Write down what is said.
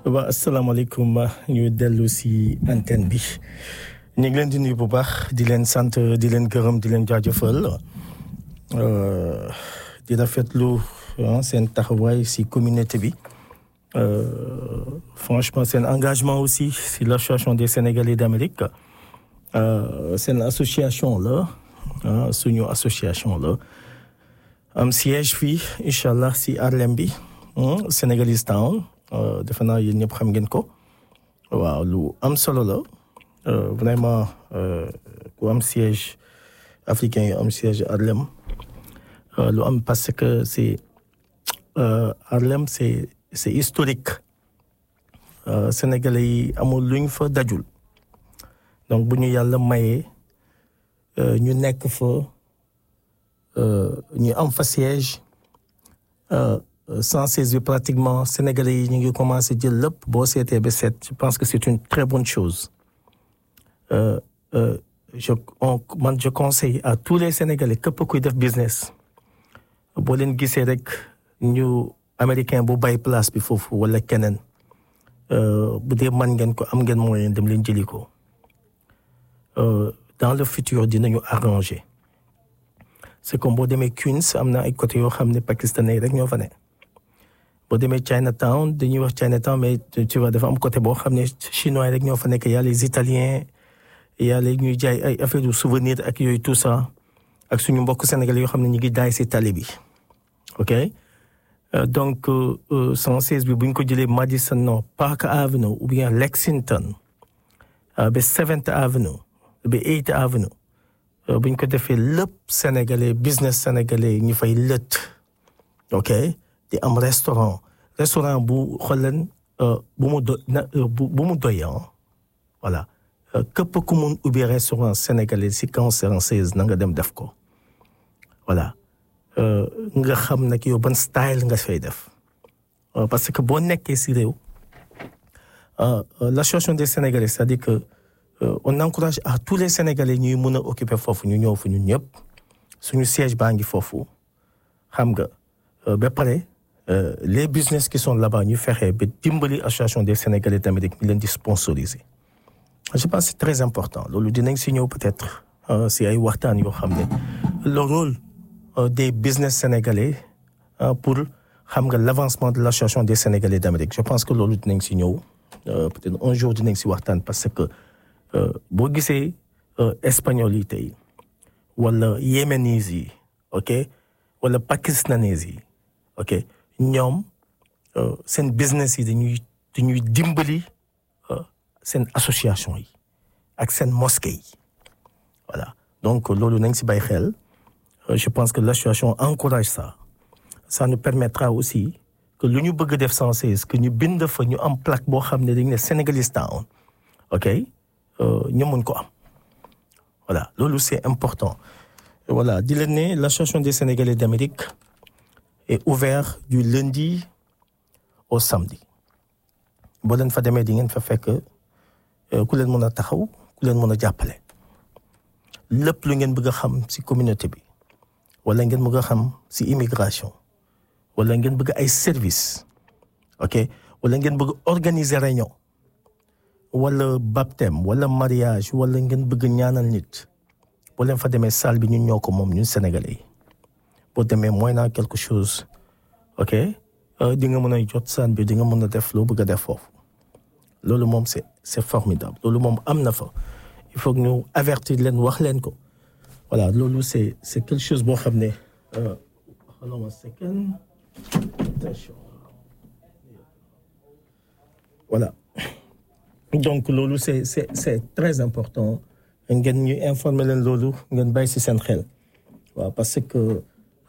waa asalaamaaleykum ñu dellu si antenne bi ñu ngi leen di nuyu bu baax di leen sant di leen gërëm di leen jaajëfal di rafetlu seen taxawaay si communauté bi franchement seen engagement aussi si l'association des Sénégalais d'Amérique seen association la suñu association la am siège fii incha allah si Harlem bi Sénégalese Town defe naa yéen ñëpp xam ngeen ko waaw lu am solo la vraiment ku am siège africain yu am siège Harlem lu am parce que c'est Harlem c'est historique sénégalais yi amul luñ fa dajul donc bu ñu yàlla mayee ñu nekk fa ñu am fa siège 116 bi pratiquement sénégalais yi ñu ngi commencé jël lépp boo seetee ba seet je pense que c'est une très bonne chose je conseille à tous les sénégalais képp kuy def business boo leen gisee rek ñu américain bu bay place bi foofu wala keneen bu dee man ngeen ko am ngeen moyen dem leen jëli ko dans le futur dinañu arranger c'est comme boo demee Queens am na ay côté yoo xam ne pakistanais rek ñoo fa ne boo demee Chinatown dañuy wax Chinatown mais tu vois dafa am côté boo xam ne chinois rek ñoo fa nekk y a les italiens y a les ñuy jaay ay affaire de souvenir ak yooyu tout ça ak suñu mbokk sénégalais yoo xam ne ñu ngi daay si tali bi ok donc 116 bi bu ñu ko jëlee Madison non Park Avenue ou bien Lexington ba 7th Avenue ba 8th Avenue bu ñu ko defee lépp sénégalais business sénégalais ñu fay lët ok di am restaurant bu xooleen bu mu doy voilà képp ku mun ubbi restaurant sénégalais si Cancer 16 na nga dem def ko voilà nga xam nag yow ban style nga fay def parce que boo nekkee si réew l'association des Sénégalais c'est-à-dire que on encourage à tous les Sénégalais ñuy mën a occuper foofu ñu ñëw fu ñun ñëpp suñu siège baa ngi foofu xam nga ba pare les business qui sont là-bas ñu fexe ba dimbali association des Sénégalais d'Amérique ñu leen di sponsoriser je pense que c'est très important loolu dinañ si ñëw peut-être si ay waxtaan yoo xam ne le rôle des business sénégalais pour xam nga l'avancement de l'association des Sénégalais d'Amérique je pense que loolu dinañ si ñëw peut-être un jour dinañ si waxtaan parce que boo gisee espagnol yi tey wala yéménis yi ok wala pakistanais yi ok ñoom seen business yi dañuy dimbali seen association yi ak seen mosquée yi voilà donc loolu nañ si bàyyi xel je pense que l'association encourage ça nous permettra aussi que lu ñu bëgg def 116 que ñu bind fa ñu am plaque boo xam ne dañ ne Sénégalese Town ok ñu mun ko am voilà loolu c'est important voilà di leen ne l'association des Sénégalais d'Amérique est ouverte du lundi au samedi boo leen fa demee di ngeen fa fekk ku leen mën a taxaw ku leen mën a jàppale lépp lu ngeen bëgg a xam ci communauté bi wala ngeen bëgg a xam ci immigration wala ngeen bëgg ay service ok wala ngeen bëgg organiser réunion wala baptême wala mariage wala ngeen bëgg ñaanal nit boo leen fa demee salle bi ñun ñoo ko moom ñun sénégalais yi boo demee mooy naa quelque chose ok di nga mën a jot salle bi di nga mën a def loo bëgg a def foofu loolu moom c'est formidable loolu moom am na fa il faut que ñu avertir leen wax leen ko voilà loolu c'est quelque chose boo xam ne hold on a second attention voilà donc loolu c'est très important ngeen ñu informer leen loolu ngeen bàyyi ci seen xel waaw parce que